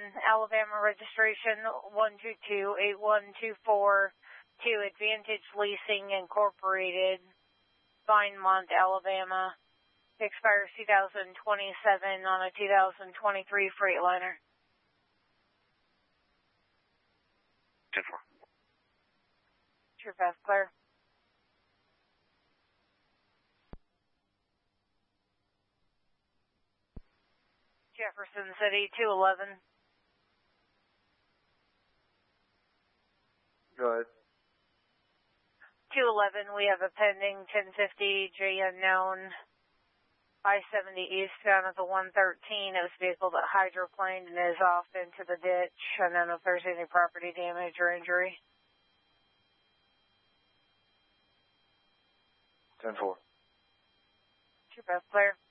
Alabama registration 1228124 to Advantage Leasing Incorporated, Vinemont, Alabama. Expires 2027 on a 2023 Freightliner. 10-4. True path clear. Jefferson City 211. Go ahead. 211, we have a pending 1050 J unknown I-70 eastbound at the 113. It was a vehicle that hydroplaned and is off into the ditch. I don't know if there's any property damage or injury. 10-4. True path clear.